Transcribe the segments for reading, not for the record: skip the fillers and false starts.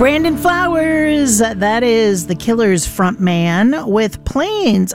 Brandon Flowers, that is the Killers frontman with Plans,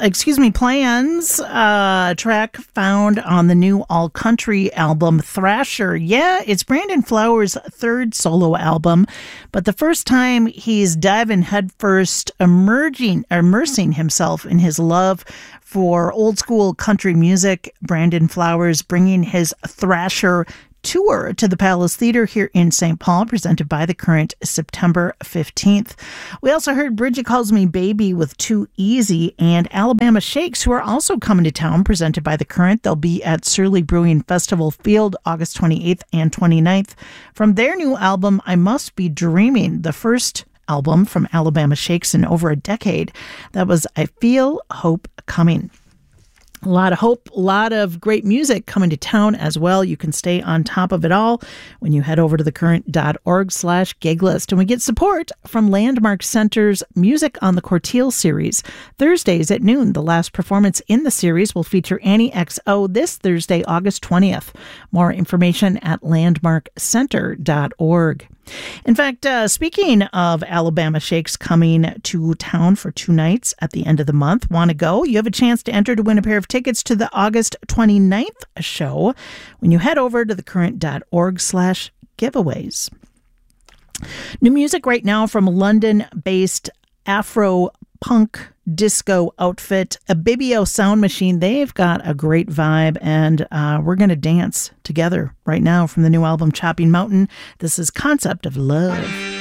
track found on the new all country album Thrasher. Yeah, it's Brandon Flowers' third solo album, but the first time he's diving headfirst, immersing himself in his love for old school country music. Brandon Flowers bringing his Thrasher tour to the Palace Theater here in St. Paul, presented by The Current, September 15th. We also heard Bridget Calls Me Baby with Too Easy and Alabama Shakes, who are also coming to town, presented by The Current. They'll be at Surly Brewing Festival Field August 28th and 29th. From their new album, I Must Be Dreaming, the first album from Alabama Shakes in over a decade. That was I Feel Hope Coming. A lot of hope, a lot of great music coming to town as well. You can stay on top of it all when you head over to thecurrent.org/gig list. And we get support from Landmark Center's Music on the Corteil series. Thursdays at noon, the last performance in the series will feature Annie XO this Thursday, August 20th. More information at landmarkcenter.org. In fact, speaking of Alabama Shakes coming to town for 2 nights at the end of the month, want to go? You have a chance to enter to win a pair of tickets to the August 29th show when you head over to thecurrent.org/giveaways. New music right now from London-based Afro punk disco outfit, Abibio Sound Machine. They've got a great vibe, and we're going to dance together right now from the new album Chopping Mountain. This is Concept of Love.